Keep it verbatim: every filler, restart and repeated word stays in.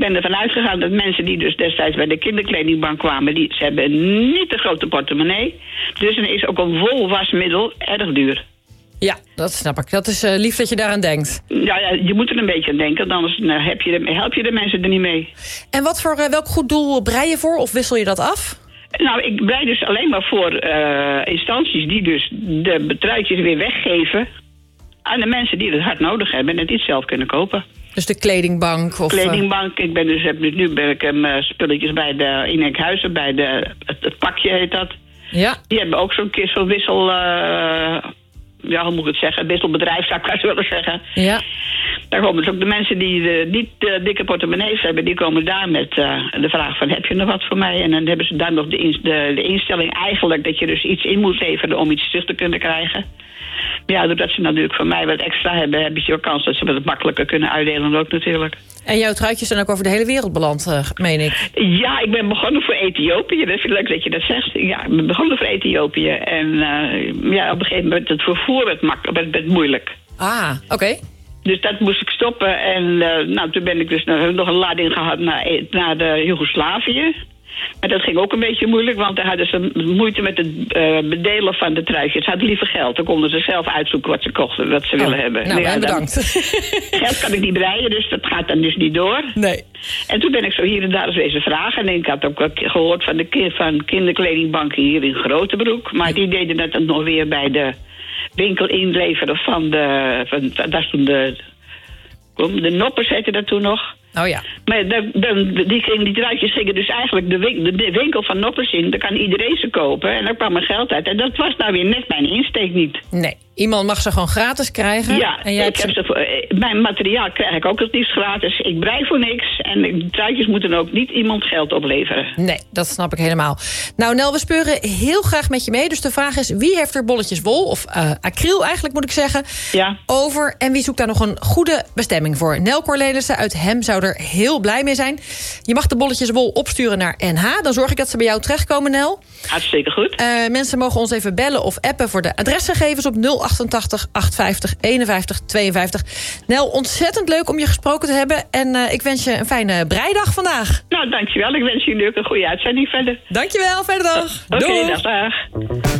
ben ervan uitgegaan dat mensen die dus destijds bij de kinderkledingbank kwamen, die, ze hebben niet de grote portemonnee. Dus dan is ook een wol wasmiddel erg duur. Ja, dat snap ik. Dat is uh, lief dat je daaraan denkt. Ja, ja, je moet er een beetje aan denken, anders nou, heb je de, help je de mensen er niet mee. En wat voor uh, welk goed doel brei je voor of wissel je dat af? Nou, ik brei dus alleen maar voor uh, instanties die dus de truitjes weer weggeven aan de mensen die het hard nodig hebben en het niet zelf kunnen kopen. Dus de kledingbank? Of, kledingbank. Ik ben dus, heb dus nu ben ik um, spulletjes bij de in Enkhuizen, bij de, het, het pakje heet dat. Ja. Die hebben ook zo'n keer zo'n wissel, uh, ja, hoe moet ik het zeggen, wisselbedrijf zou ik wel willen zeggen. Ja. Daar komen dus ook de mensen die uh, niet uh, dikke portemonnees hebben, die komen daar met uh, de vraag van, heb je nog wat voor mij? En dan hebben ze daar nog de, in, de, de instelling eigenlijk dat je dus iets in moet leveren om iets terug te kunnen krijgen. Ja, doordat ze natuurlijk van mij wat extra hebben, heb je ook kans dat ze wat makkelijker kunnen uitdelen ook natuurlijk. En jouw truitjes zijn ook over de hele wereld beland, uh, meen ik. Ja, ik ben begonnen voor Ethiopië. Dat vind ik leuk dat je dat zegt. Ja, ik ben begonnen voor Ethiopië. En uh, ja, op een gegeven moment het vervoer werd, mak- werd, werd moeilijk. Ah, oké. Okay. Dus dat moest ik stoppen. En uh, nou, toen ben ik dus nog, nog een lading gehad naar, naar de Joegoslavië. Maar dat ging ook een beetje moeilijk, want daar hadden ze moeite met het uh, bedelen van de truitjes. Ze hadden liever geld. Dan konden ze zelf uitzoeken wat ze kochten, wat ze oh, willen hebben. Nou, ja, bedankt. Geld kan ik niet breien, dus dat gaat dan dus niet door. Nee. En toen ben ik zo hier en daar eens wezen vragen. En ik had ook gehoord van de ki- van kinderkledingbanken hier in Grotebroek. Maar die deden dat dan nog weer bij de winkel inleveren van de... Van, daar stond de... De noppers heette dat toen nog. Oh ja. Maar de, de, die, die truitjes gingen dus eigenlijk de, win, de winkel van noppers in. Daar kan iedereen ze kopen en daar kwam er geld uit. En dat was nou weer net mijn insteek niet. Nee, iemand mag ze gewoon gratis krijgen. Ja, en jij ik heb ze... Ze, mijn materiaal krijg ik ook het liefst gratis. Ik brei voor niks en de truitjes moeten ook niet iemand geld opleveren. Nee, dat snap ik helemaal. Nou Nel, we speuren heel graag met je mee. Dus de vraag is, wie heeft er bolletjes wol, of uh, acryl eigenlijk moet ik zeggen, ja. over? En wie zoekt daar nog een goede bestemming voor? Nel Cornelissen uit Hem zou er heel blij mee zijn. Je mag de bolletjes wol opsturen naar N H. Dan zorg ik dat ze bij jou terechtkomen, Nel. Hartstikke goed. Uh, mensen mogen ons even bellen of appen voor de adresgegevens op nul achtentachtig achthonderdvijftig eenenvijftig tweeënvijftig. Nel, ontzettend leuk om je gesproken te hebben. En uh, ik wens je een fijne breidag vandaag. Nou, dankjewel. Ik wens jullie ook een goede uitzending verder. Dankjewel, fijne dag. Oké, okay, dag, dag.